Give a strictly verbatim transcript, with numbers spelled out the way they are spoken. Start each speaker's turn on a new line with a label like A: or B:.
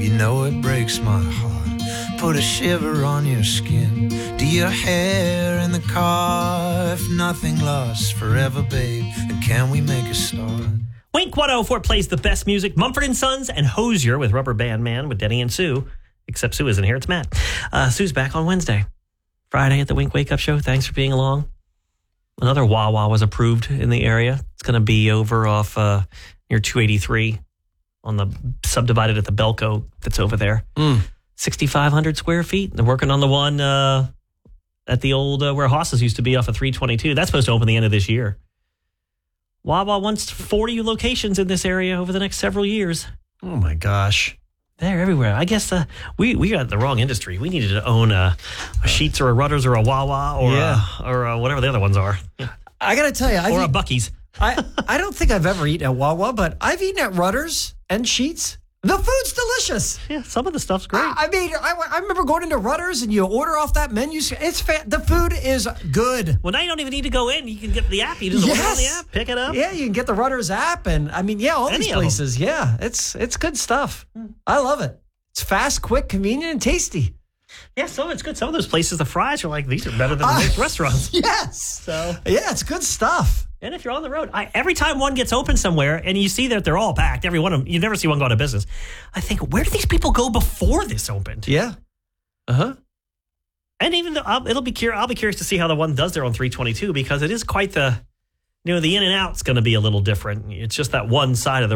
A: You know it breaks my heart, put a shiver on your skin. Do your hair in the car, if nothing lasts forever, babe, and can we make a start?
B: Wink one oh four plays the best music. Mumford and Sons and Hozier with Rubber Band Man with Denny and Sue. Except Sue isn't here, it's Matt. Uh, Sue's back on Wednesday. Friday at the Wink Wake Up Show. Thanks for being along. Another Wawa was approved in the area. It's going to be over off uh, near two eighty-three on the subdivided at the Belco that's over there. Mm. sixty-five hundred square feet. They're working on the one uh, at the old, uh, where Hosses used to be off of three twenty-two. That's supposed to open the end of this year. Wawa wants forty locations in this area over the next several years.
C: Oh, my gosh.
B: They're everywhere. I guess uh, we, we got the wrong industry. We needed to own a, a Sheetz or a Rudders or a Wawa or, yeah. a, or a whatever the other ones are.
C: I got to tell you. I've
B: or
C: eat,
B: a Buc-ee's.
C: I, I don't think I've ever eaten at Wawa, but I've eaten at Rudders and Sheetz. The food's delicious.
B: Yeah, some of the stuff's great.
C: I, I mean, I, I remember going into Rudders and you order off that menu. It's fa- the food is good.
B: Well, now you don't even need to go in. You can get the app. You just
C: yes.
B: order on the app, pick it up.
C: Yeah, you can get the Rudders app, and I mean, yeah, all
B: Any
C: these places. Yeah, it's it's good stuff. I love it. It's fast, quick, convenient, and tasty.
B: Yeah, so it's good. Some of those places, the fries are like, these are better than uh, most restaurants.
C: Yes.
B: So
C: yeah, it's good stuff.
B: And if you're on the road, I, every time one gets open somewhere and you see that they're all packed, every one of them, you never see one go out of business. I think, where do these people go before this opened?
C: Yeah. Uh huh.
B: And even though I'll, it'll be curious, I'll be curious to see how the one does there on three twenty-two, because it is quite the, you know, the in and out's going to be a little different. It's just that one side of the